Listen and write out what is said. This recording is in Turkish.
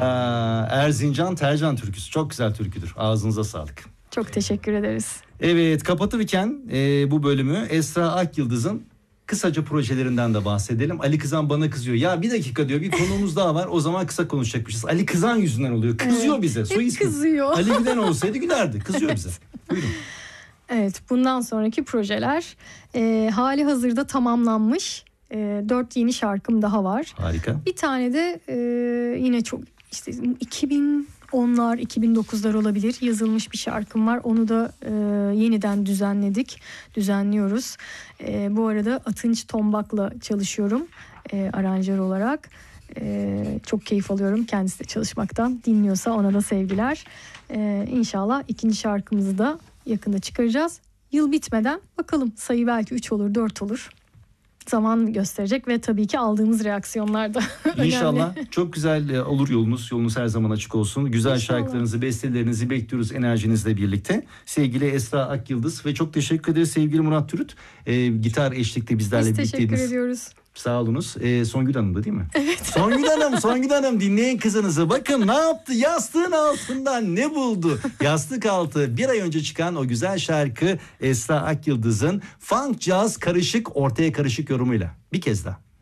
Erzincan Tercan türküsü. Çok güzel türküdür. Ağzınıza sağlık. Çok teşekkür ederiz. Evet, kapatırken bu bölümü Esra Akyıldız'ın kısaca projelerinden de bahsedelim. Ali Kızan bana kızıyor. Ya bir dakika diyor, bir konuğumuz daha var. O zaman kısa konuşacakmışız. Ali Kızan yüzünden oluyor. Kızıyor bize. Soy ismi. Kızıyor. Ali Güden olsaydı gülerdi. Kızıyor bize. Buyurun. Evet, bundan sonraki projeler hali hazırda tamamlanmış 4 yeni şarkım daha var. Harika. Bir tane de yine çok işte 2010'lar 2009'lar olabilir yazılmış bir şarkım var. Onu da yeniden düzenliyoruz. Bu arada Atınç Tombak'la çalışıyorum aranjör olarak. Çok keyif alıyorum kendisiyle çalışmaktan. Dinliyorsa ona da sevgiler. İnşallah ikinci şarkımızı da yakında çıkaracağız. Yıl bitmeden bakalım, sayı belki 3 olur 4 olur. Zaman gösterecek ve tabii ki aldığımız reaksiyonlar da önemli. İnşallah çok güzel olur yolunuz. Yolunuz her zaman açık olsun. Güzel İnşallah. Şarkılarınızı, bestelerinizi bekliyoruz enerjinizle birlikte. Sevgili Esra Akyıldız ve çok teşekkür ederiz sevgili Murat Türüt. Gitar eşlikte bizlerle birlikteydiniz. Biz teşekkür ediyoruz. Sağ olunuz. Songül Hanım da değil mi? Evet. Songül Hanım dinleyin kızınızı. Bakın ne yaptı? Yastığın altından ne buldu? Yastık altı. Bir ay önce çıkan o güzel şarkı Esra Akyıldız'ın funk, caz karışık, ortaya karışık yorumuyla. Bir kez daha.